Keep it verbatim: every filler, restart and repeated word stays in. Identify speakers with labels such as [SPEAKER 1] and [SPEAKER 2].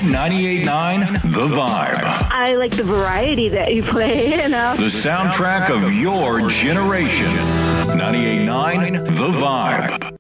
[SPEAKER 1] ninety-eight point nine The Vibe.
[SPEAKER 2] I like the variety that you play, you know.
[SPEAKER 1] The soundtrack of your generation. ninety-eight point nine The Vibe.